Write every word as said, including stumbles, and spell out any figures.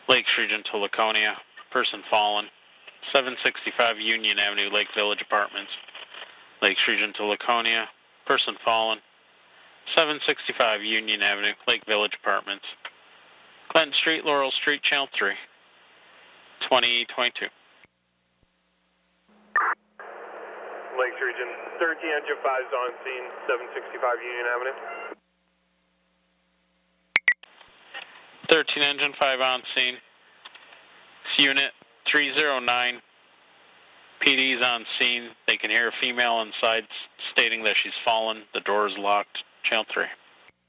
Lakes Region to Laconia, person fallen. seven sixty-five Union Avenue, Lake Village Apartments. Lakes Region to Laconia, person fallen. seven sixty-five Union Avenue, Lake Village Apartments. Clinton Street, Laurel Street, Channel three. twenty twenty-two. Lakes Region, thirteen Engine five is on scene, seven sixty-five Union Avenue. thirteen Engine five on scene. Unit three oh nine. P D's on scene. They can hear a female inside stating that she's fallen. The door is locked. Channel three.